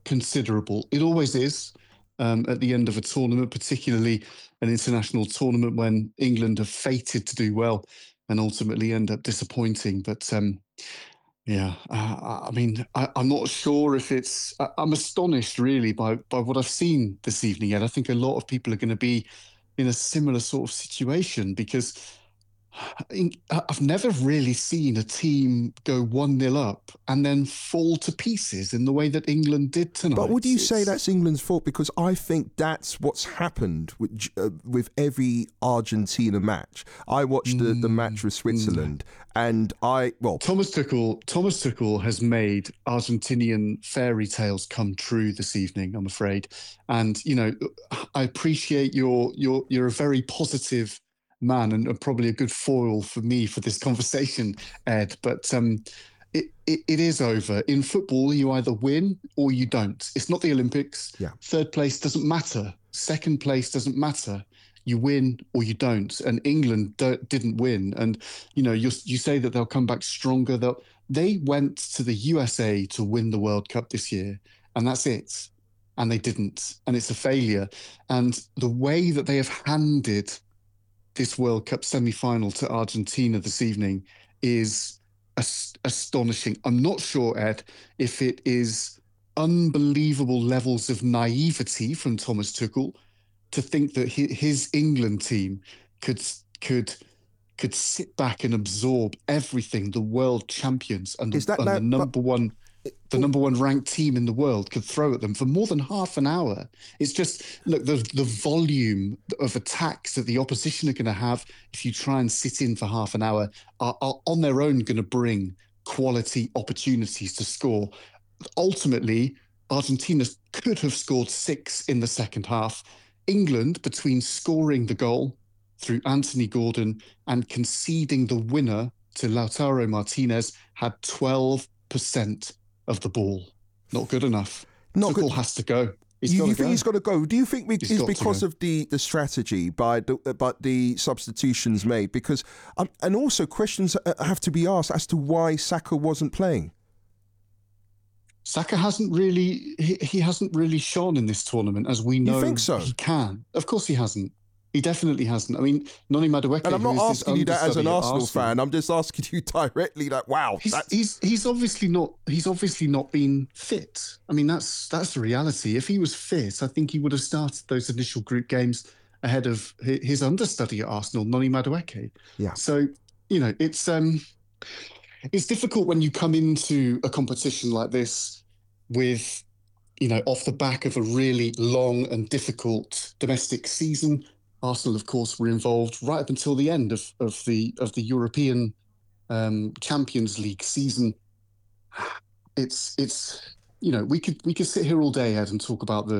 considerable. It always is at the end of a tournament, particularly an international tournament when England are fated to do well and ultimately end up disappointing. But yeah, I mean, I'm not sure if it's. I'm astonished really by what I've seen this evening. Yet I think a lot of people are going to be in a similar sort of situation because I've never really seen a team go 1-0 up and then fall to pieces in the way that England did But tonight. would you say that's England's fault? Because I think that's what's happened with every Argentina match. I watched the match with Switzerland, and Thomas Tuchel has made Argentinian fairy tales come true this evening, I'm afraid. And you know, I appreciate you're a very positive man and probably a good foil for me for this conversation, Ed. But it is over. In football, you either win or you don't. It's not the Olympics. Yeah. Third place doesn't matter. Second place doesn't matter. You win or you don't. And England didn't win. And you know, you say that they'll come back stronger. They went to the USA to win the World Cup this year, and that's it. And they didn't. And it's a failure. And the way that they have handed this World Cup semi-final to Argentina this evening is astonishing. I'm not sure, Ed, if it is unbelievable levels of naivety from Thomas Tuchel to think that his England team could sit back and absorb everything the world champions and the number one ranked team in the world could throw at them for more than half an hour. It's just, look, the volume of attacks that the opposition are going to have if you try and sit in for half an hour are on their own going to bring quality opportunities to score. Ultimately, Argentina could have scored 6 in the second half. England, between scoring the goal through Anthony Gordon and conceding the winner to Lautaro Martinez, had 12% of the ball. Not good enough. Tuchel has to go. You think he's got to go? Do you think it's because of the strategy but the substitutions made? Because and also questions have to be asked as to why Saka wasn't playing. Saka hasn't really he hasn't really shone in this tournament as we know. You think so? He can. Of course he hasn't. He definitely hasn't. I mean, Noni Madueke. And I'm not asking you that as an Arsenal fan. I'm just asking you directly. Like, wow, he's obviously not been fit. I mean, that's the reality. If he was fit, I think he would have started those initial group games ahead of his understudy at Arsenal, Noni Madueke. Yeah. So you know, it's difficult when you come into a competition like this with, you know, off the back of a really long and difficult domestic season. Arsenal, of course, were involved right up until the end of the European Champions League season. It's you know, we could sit here all day, Ed, and talk about the